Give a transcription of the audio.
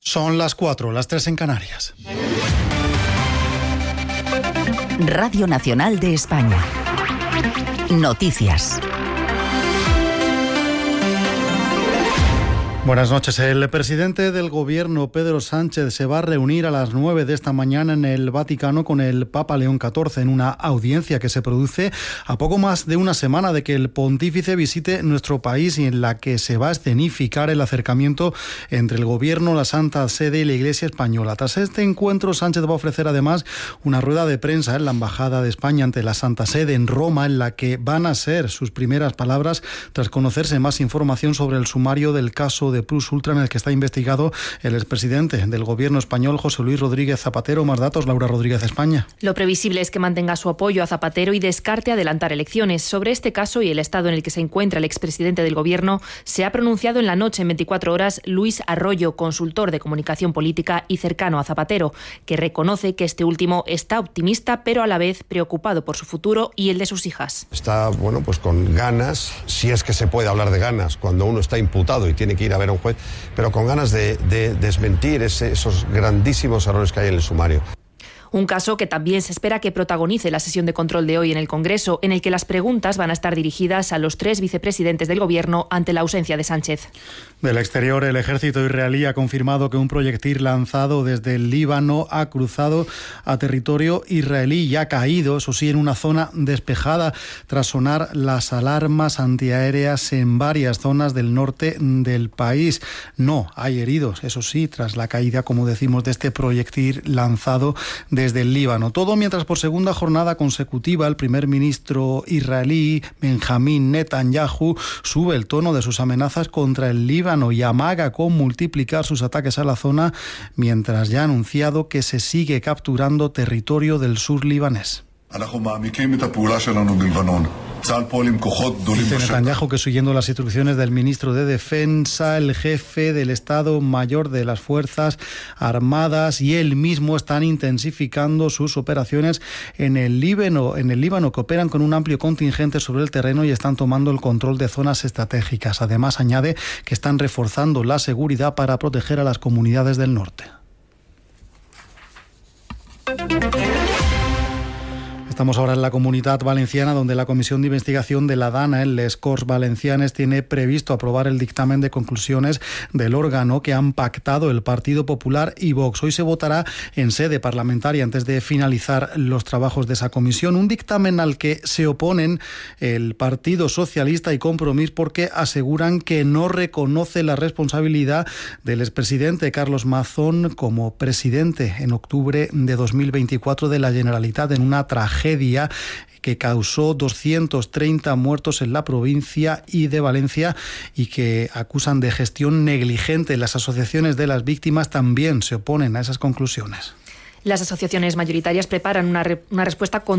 Son las 4, las 3 en Canarias. Radio Nacional de España. Noticias. Buenas noches. El presidente del Gobierno, Pedro Sánchez, se va a reunir a las 9 de esta mañana en el Vaticano con el Papa León XIV en una audiencia que se produce a poco más de una semana de que el pontífice visite nuestro país y en la que se va a escenificar el acercamiento entre el Gobierno, la Santa Sede y la Iglesia española. Tras este encuentro, Sánchez va a ofrecer además una rueda de prensa en la Embajada de España ante la Santa Sede en Roma, en la que van a ser sus primeras palabras tras conocerse más información sobre el sumario del caso de Plus Ultra en el que está investigado el expresidente del Gobierno español, José Luis Rodríguez Zapatero. Más datos, Laura Rodríguez, España. Lo previsible es que mantenga su apoyo a Zapatero y descarte adelantar elecciones. Sobre este caso y el estado en el que se encuentra el expresidente del Gobierno, se ha pronunciado en la noche en 24 horas Luis Arroyo, consultor de comunicación política y cercano a Zapatero, que reconoce que este último está optimista, pero a la vez preocupado por su futuro y el de sus hijas. Está, pues con ganas, si es que se puede hablar de ganas, cuando uno está imputado y tiene que ir a ver a un juez, pero con ganas de desmentir esos grandísimos errores que hay en el sumario. Un caso que también se espera que protagonice la sesión de control de hoy en el Congreso, en el que las preguntas van a estar dirigidas a los 3 vicepresidentes del Gobierno ante la ausencia de Sánchez. Del exterior, el ejército israelí ha confirmado que un proyectil lanzado desde el Líbano ha cruzado a territorio israelí y ha caído, eso sí, en una zona despejada, tras sonar las alarmas antiaéreas en varias zonas del norte del país. No hay heridos, eso sí, tras la caída, como decimos, de este proyectil lanzado desde el Líbano. Todo mientras por segunda jornada consecutiva el primer ministro israelí, Benjamín Netanyahu, sube el tono de sus amenazas contra el Líbano y amaga con multiplicar sus ataques a la zona, mientras ya ha anunciado que se sigue capturando territorio del sur libanés. Dice Netanyahu que, siguiendo las instrucciones del ministro de Defensa, el jefe del Estado Mayor de las Fuerzas Armadas y él mismo están intensificando sus operaciones en el Líbano, que operan con un amplio contingente sobre el terreno y están tomando el control de zonas estratégicas. Además, añade que están reforzando la seguridad para proteger a las comunidades del norte. Estamos ahora en la Comunitat Valenciana, donde la Comisión de Investigación de la DANA, en les Corts Valencianes, tiene previsto aprobar el dictamen de conclusiones del órgano que han pactado el Partido Popular y Vox. Hoy se votará en sede parlamentaria antes de finalizar los trabajos de esa comisión. Un dictamen al que se oponen el Partido Socialista y Compromís porque aseguran que no reconoce la responsabilidad del expresidente Carlos Mazón como presidente en octubre de 2024 de la Generalitat en una tragedia que causó 230 muertos en la provincia y de Valencia y que acusan de gestión negligente. Las asociaciones de las víctimas también se oponen a esas conclusiones. Las asociaciones mayoritarias preparan una respuesta